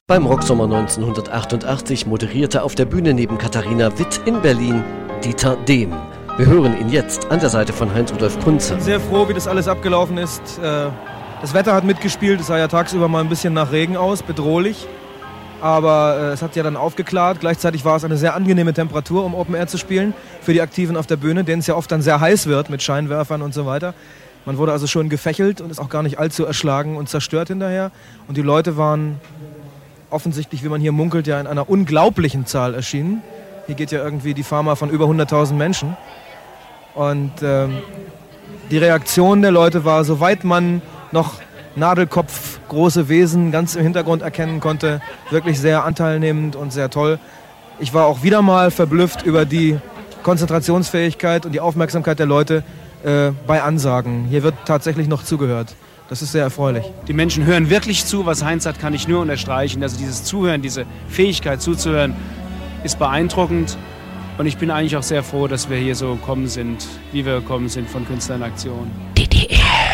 Beim Rocksommer 1988 moderierte auf der Bühne neben Katharina Witt in Berlin Dieter Dehm. Wir hören ihn jetzt an der Seite von Heinz-Rudolf Kunze. Ich bin sehr froh, wie das alles abgelaufen ist. Das Wetter hat mitgespielt, es sah ja tagsüber mal ein bisschen nach Regen aus, bedrohlich. Aber es hat ja dann aufgeklärt. Gleichzeitig war es eine sehr angenehme Temperatur, um Open Air zu spielen, für die Aktiven auf der Bühne, denen es ja oft dann sehr heiß wird mit Scheinwerfern und so weiter. Man wurde also schon gefächelt und ist auch gar nicht allzu erschlagen und zerstört hinterher. Und die Leute waren offensichtlich, wie man hier munkelt, ja in einer unglaublichen Zahl erschienen. Hier geht ja irgendwie die Pharma von über 100.000 Menschen. Und die Reaktion der Leute war, soweit man noch Nadelkopf, große Wesen ganz im Hintergrund erkennen konnte, wirklich sehr anteilnehmend und sehr toll. Ich war auch wieder mal verblüfft über die Konzentrationsfähigkeit und die Aufmerksamkeit der Leute bei Ansagen. Hier wird tatsächlich noch zugehört. Das ist sehr erfreulich. Die Menschen hören wirklich zu, was Heinz hat, kann ich nur unterstreichen. Also dieses Zuhören, diese Fähigkeit zuzuhören, ist beeindruckend. Und ich bin eigentlich auch sehr froh, dass wir hier so gekommen sind, wie wir gekommen sind von Künstler in Aktion.